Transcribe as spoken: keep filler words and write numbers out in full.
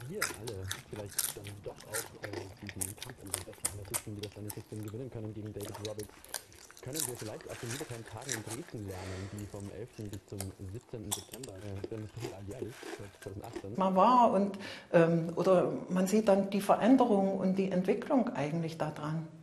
wir alle vielleicht dann doch auch äh, diesen Kampf um den besten Analysten, Widerstandsanalysten gewinnen können gegen David Roberts, können wir vielleicht aus den Libertären Tagen in Dresden lernen, die vom elften bis zum siebzehnten September, äh, denn das passiert alljährlich, seit zweitausendachtzehn. Man war und ähm, oder man sieht dann die Veränderung und die Entwicklung eigentlich daran.